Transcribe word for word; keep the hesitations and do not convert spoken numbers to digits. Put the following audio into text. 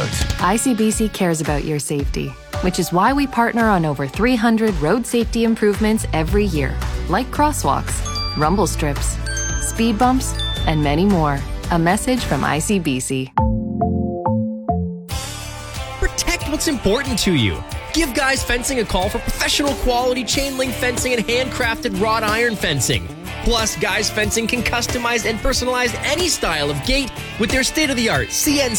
about. I C B C cares about your safety, which is why we partner on over three hundred road safety improvements every year, like crosswalks, rumble strips, speed bumps, and many more. A message from I C B C. Protect what's important to you. Give Guys Fencing a call for professional quality chain link fencing and handcrafted wrought iron fencing. Plus, Guys Fencing can customize and personalize any style of gate with their state-of-the-art C N C